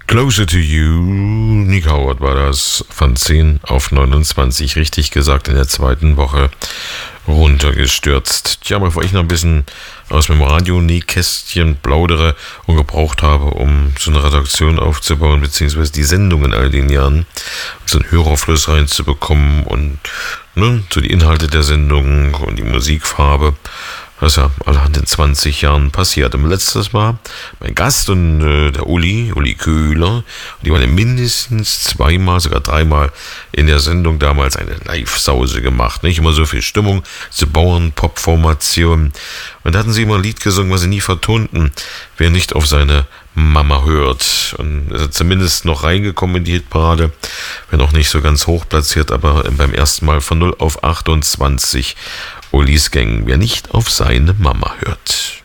Closer to You, Nick Howard war das, von 10 auf 29, richtig gesagt, in der zweiten Woche runtergestürzt. Tja, bevor ich noch ein bisschen aus dem Radio-Nähkästchen plaudere und gebraucht habe, um so eine Redaktion aufzubauen, beziehungsweise die Sendung in all den Jahren, so einen Hörerfluss reinzubekommen und so die Inhalte der Sendung und die Musikfarbe, was ja allerhand in 20 Jahren passiert. Und letztes Mal mein Gast und der Uli Köhler, die waren mindestens zweimal, sogar dreimal in der Sendung damals eine Live-Sause gemacht. Nicht immer so viel Stimmung, diese Bauern-Pop-Formation. Und da hatten sie immer ein Lied gesungen, was sie nie vertonten, wer nicht auf seine Mama hört. Und ist zumindest noch reingekommen in die Hitparade, wenn auch nicht so ganz hoch platziert, aber beim ersten Mal von 0 auf 28 Ulis Gang, wer nicht auf seine Mama hört.